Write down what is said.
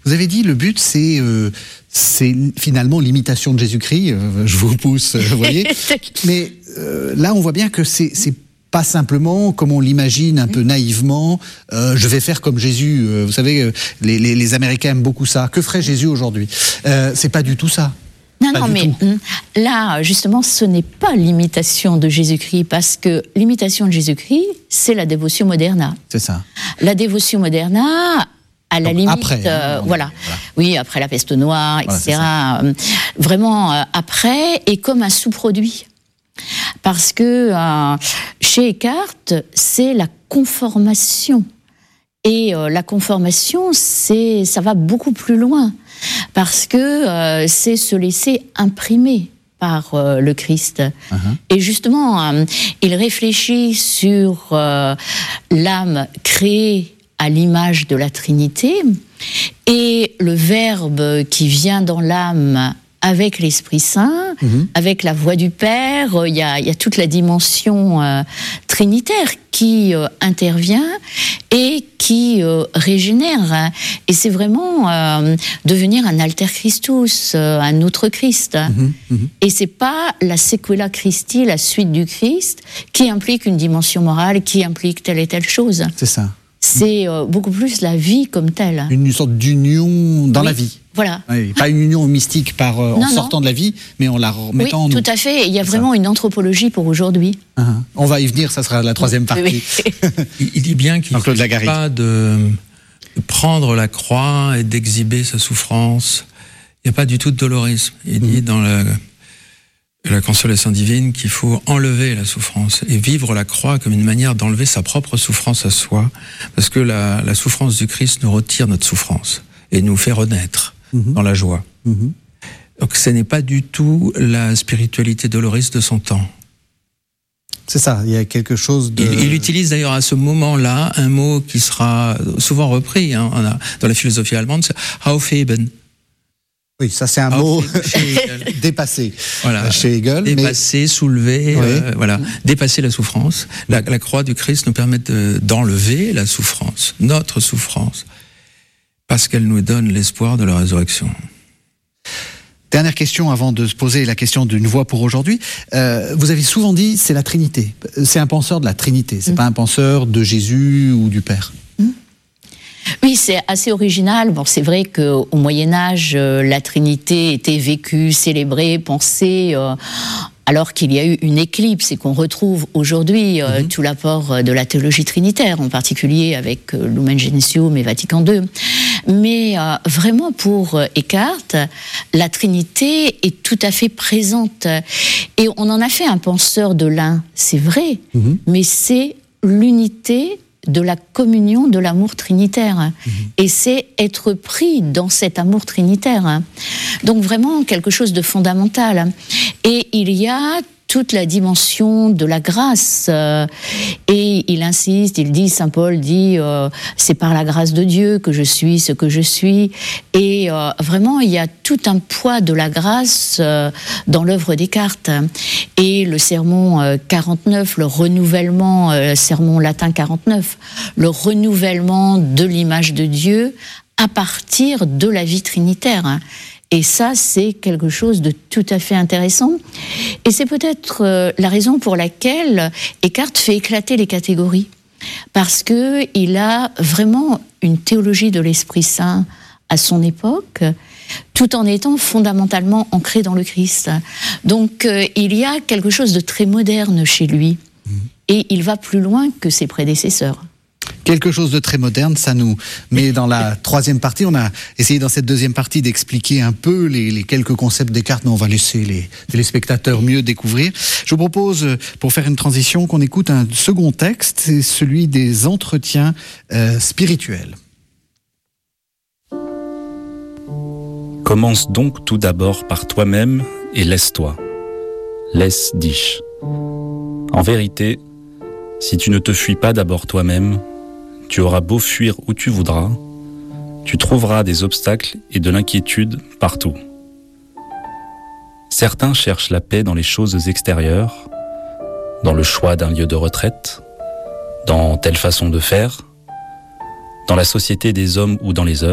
Vous avez dit, le but, c'est finalement l'imitation de Jésus-Christ. Je vous pousse, vous voyez. Mais là, on voit bien que c'est pas simplement, comme on l'imagine un peu naïvement, je vais faire comme Jésus. Vous savez, les Américains aiment beaucoup ça. Que ferait Jésus aujourd'hui ? C'est pas du tout ça. Non, mais là, justement, ce n'est pas l'imitation de Jésus-Christ, parce que l'imitation de Jésus-Christ, c'est la Devotio Moderna. C'est ça. La Devotio Moderna, à la limite, après, voilà. Oui, après la peste noire, etc. Vraiment après, et comme un sous-produit. Parce que chez Eckhart, c'est la conformation. Et la conformation, ça va beaucoup plus loin. Parce que c'est se laisser imprimer par le Christ. Et justement, il réfléchit sur l'âme créée à l'image de la Trinité et le Verbe qui vient dans l'âme avec l'Esprit Saint, avec la voix du Père. Il y a toute la dimension trinitaire qui intervient et qui régénère. Et c'est vraiment devenir un alter Christus, un autre Christ. Et c'est pas la sequela Christi, la suite du Christ, qui implique une dimension morale, qui implique telle et telle chose. C'est ça. C'est beaucoup plus la vie comme telle. Une sorte d'union dans la vie. Voilà. Oui, pas une union mystique en sortant de la vie, mais en la remettant en nous. Oui, tout à fait. Il y a vraiment une anthropologie pour aujourd'hui. On va y venir, ça sera la troisième partie. Il dit bien qu'il ne faut pas de prendre la croix et d'exhiber sa souffrance. Il n'y a pas du tout de dolorisme. Il dit dans la consolation divine qu'il faut enlever la souffrance et vivre la croix comme une manière d'enlever sa propre souffrance à soi, parce que la souffrance du Christ nous retire notre souffrance et nous fait renaître dans la joie. Donc ce n'est pas du tout la spiritualité doloriste de son temps. C'est ça, il y a quelque chose de... Il utilise d'ailleurs à ce moment-là un mot qui sera souvent repris dans la philosophie allemande, c'est Aufheben. Oui, ça c'est un mot dépassé chez Hegel. Dépasser, soulever, dépasser la souffrance. La croix du Christ nous permet d'enlever la souffrance, notre souffrance, parce qu'elle nous donne l'espoir de la résurrection. Dernière question avant de se poser la question d'une voix pour aujourd'hui. Vous avez souvent dit c'est la Trinité. C'est un penseur de la Trinité, c'est pas un penseur de Jésus ou du Père. Oui, c'est assez original. Bon, c'est vrai qu'au Moyen-Âge, la Trinité était vécue, célébrée, pensée, alors qu'il y a eu une éclipse et qu'on retrouve aujourd'hui tout l'apport de la théologie trinitaire, en particulier avec Lumen Gentium et Vatican II. Mais vraiment, pour Eckhart, la Trinité est tout à fait présente. Et on en a fait un penseur de l'un, c'est vrai, mais c'est l'unité de la communion de l'amour trinitaire. Et c'est être pris dans cet amour trinitaire. Donc vraiment quelque chose de fondamental. Et il y a toute la dimension de la grâce. Et il insiste, il dit, Saint Paul dit, c'est par la grâce de Dieu que je suis ce que je suis. Et vraiment, il y a tout un poids de la grâce dans l'œuvre Descartes. Et le sermon 49, le renouvellement, sermon latin 49, le renouvellement de l'image de Dieu à partir de la vie trinitaire. Et ça, c'est quelque chose de tout à fait intéressant. Et c'est peut-être la raison pour laquelle Eckhart fait éclater les catégories. Parce qu'il a vraiment une théologie de l'Esprit Saint à son époque, tout en étant fondamentalement ancré dans le Christ. Donc, il y a quelque chose de très moderne chez lui. Et il va plus loin que ses prédécesseurs. Quelque chose de très moderne, ça nous met dans la troisième partie. On a essayé dans cette deuxième partie d'expliquer un peu les quelques concepts Descartes, mais on va laisser les téléspectateurs mieux découvrir. Je vous propose, pour faire une transition, qu'on écoute un second texte, c'est celui des entretiens spirituels. Commence donc tout d'abord par toi-même et laisse-toi. Laisse dich. En vérité, si tu ne te fuis pas d'abord toi-même, tu auras beau fuir où tu voudras, tu trouveras des obstacles et de l'inquiétude partout. Certains cherchent la paix dans les choses extérieures, dans le choix d'un lieu de retraite, dans telle façon de faire, dans la société des hommes ou dans les œuvres.